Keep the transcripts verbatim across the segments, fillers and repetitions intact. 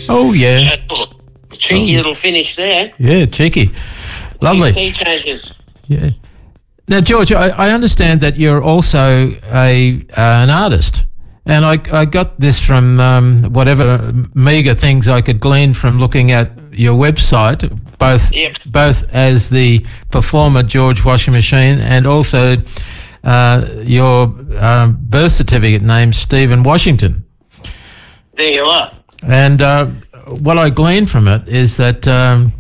Oh, yeah. So, cheeky oh. little finish there. Yeah, cheeky. Lovely. Key changes. Yeah. Now, George, I, I understand that you're also a uh, an artist, and I, I got this from um, whatever meagre things I could glean from looking at your website, both yep. both as the performer George Washing Machine and also uh, your uh, birth certificate name Stephen Washington. There you are. And uh, what I gleaned from it is that um,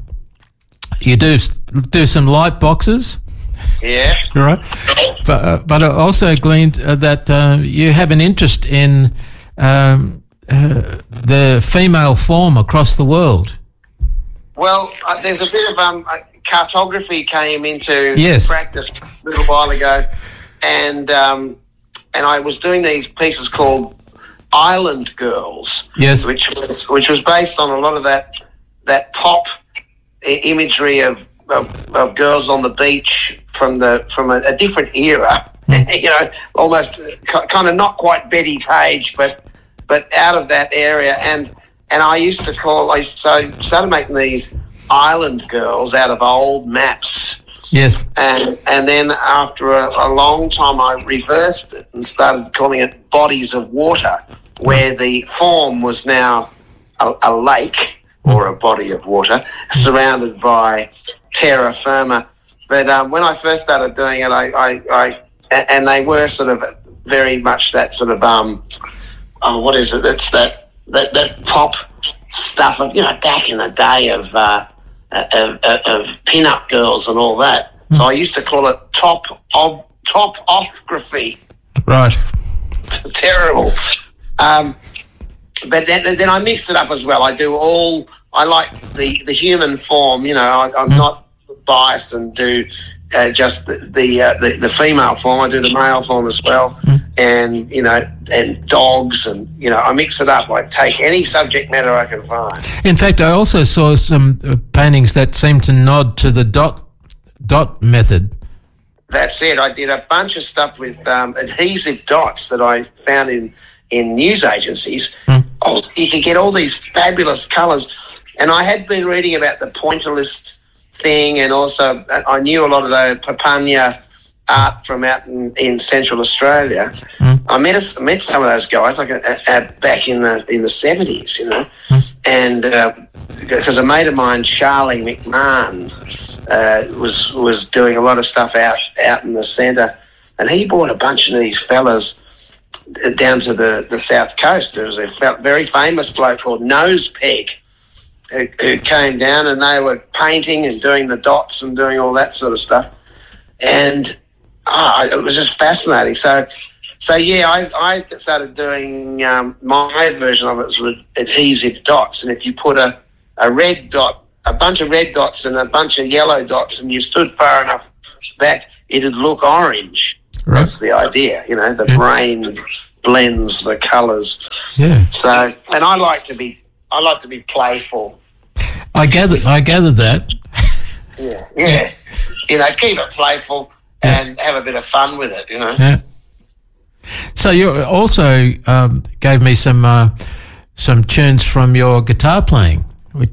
you do do some light boxes. Yeah. Right. But, uh, but I also gleaned uh, that uh, you have an interest in um, uh, the female form across the world. Well, uh, there's a bit of um, uh, cartography came into yes. practice a little while ago, and um, and I was doing these pieces called Island Girls. Yes. Which was which was based on a lot of that that pop I- imagery of, of of girls on the beach from the from a, a different era. Mm. You know, almost uh, kind of not quite Betty Page, but but out of that area. And and I used to call. I so I started making these island girls out of old maps. Yes. And and then after a, a long time, I reversed it and started calling it bodies of water, where the form was now a, a lake or a body of water surrounded by terra firma. But um, when I first started doing it, I, I, I and they were sort of very much that sort of um, oh, what is it? It's that that, that pop stuff of, you know, back in the day of uh, of, of, of pin-up girls and all that. Mm. So I used to call it top of top offgraphy. Right. Terrible. Um, but then then I mixed it up as well. I do all. I like the, the human form. You know, I, I'm mm. not biased and do uh, just the the, uh, the the female form. I do the male form as well, mm. and you know, and dogs, and you know, I mix it up. I take any subject matter I can find. In fact, I also saw some uh, paintings that seemed to nod to the dot dot method. That's it. I did a bunch of stuff with um, adhesive dots that I found in in news agencies. Mm. Oh, you could get all these fabulous colours, and I had been reading about the pointillist thing, and also I knew a lot of the Papunya art from out in, in Central Australia. Mm. I met a, met some of those guys like a, a, back in the in the seventies, you know, mm. and because uh, a mate of mine, Charlie McMahon, uh, was was doing a lot of stuff out out in the centre, and he brought a bunch of these fellas down to the, the south coast. There was a very famous bloke called Nose Peg who, who came down, and they were painting and doing the dots and doing all that sort of stuff. And oh, it was just fascinating. So, so yeah, I, I started doing um, my version of it was with adhesive dots. And if you put a, a red dot, a bunch of red dots and a bunch of yellow dots, and you stood far enough back, it'd look orange. Right. That's the idea, you know, the yeah. brain blends the colours. Yeah. So, and I like to be, I like to be playful. I gather, I gathered that. Yeah, yeah. You know, keep it playful yeah. and have a bit of fun with it, you know. Yeah. So you also um, gave me some uh, some tunes from your guitar playing.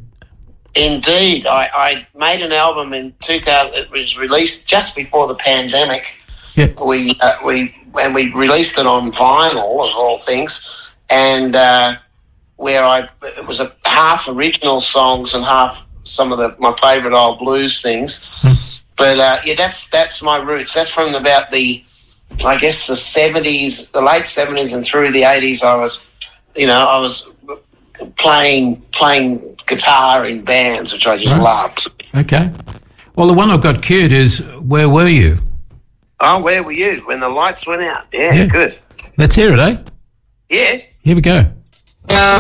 Indeed, I, I made an album in two thousand. It was released just before the pandemic. Yeah. We uh, we and we released it on vinyl of all things, and uh, where I it was a half original songs and half some of the my favourite old blues things. Hmm. But uh, yeah, that's that's my roots. That's from about the I guess the seventies, the late seventies, and through the eighties. I was, you know, I was playing playing guitar in bands, which I just right. loved. Okay. Well, the one I've got queued is "Where Were You?" Oh, where were you when the lights went out? Yeah, yeah. good. Let's hear it, eh? Yeah. Here we go.